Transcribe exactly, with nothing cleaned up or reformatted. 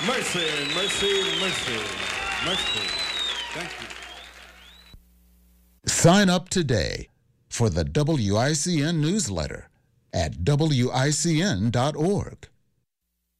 Mercy, mercy, mercy, mercy. Thank you. Sign up today for the W I C N newsletter at W I C N dot org.